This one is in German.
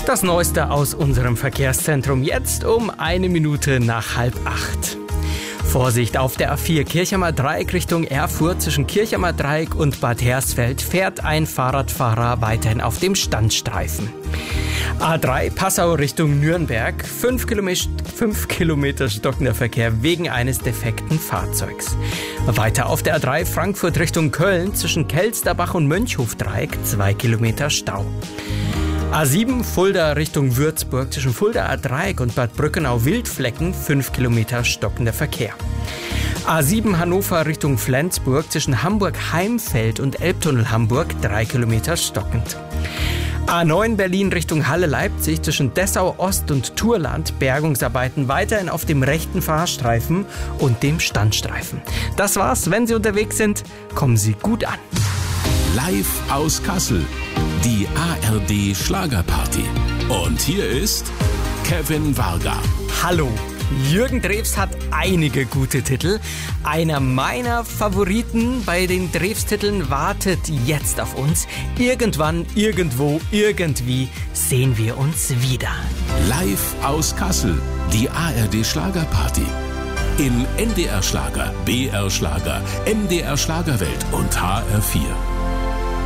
Das Neueste aus unserem Verkehrszentrum jetzt um 1 Minute nach 7:30. Vorsicht auf der A4 Kirchheimer Dreieck Richtung Erfurt. Zwischen Kirchheimer Dreieck und Bad Hersfeld fährt ein Fahrradfahrer weiterhin auf dem Standstreifen. A3 Passau Richtung Nürnberg. 5 Kilometer stockender Verkehr wegen eines defekten Fahrzeugs. Weiter auf der A3 Frankfurt Richtung Köln. Zwischen Kelsterbach und Mönchhofdreieck 2 Kilometer Stau. A7 Fulda Richtung Würzburg. Zwischen Fuldaer Dreieck und Bad Brückenau-Wildflecken 5 Kilometer stockender Verkehr. A7 Hannover Richtung Flensburg. Zwischen Hamburg-Heimfeld und Elbtunnel Hamburg 3 Kilometer stockend. A9 Berlin Richtung Halle-Leipzig. Zwischen Dessau-Ost und Turland Bergungsarbeiten weiterhin auf dem rechten Fahrstreifen und dem Standstreifen. Das war's. Wenn Sie unterwegs sind, kommen Sie gut an. Live aus Kassel, die ARD Schlagerparty. Und hier ist Kevin Varga. Hallo. Jürgen Drews hat einige gute Titel. Einer meiner Favoriten bei den Drews-Titeln wartet jetzt auf uns. Irgendwann, irgendwo, irgendwie sehen wir uns wieder. Live aus Kassel, die ARD Schlagerparty. In NDR Schlager, BR Schlager, MDR Schlagerwelt und HR4.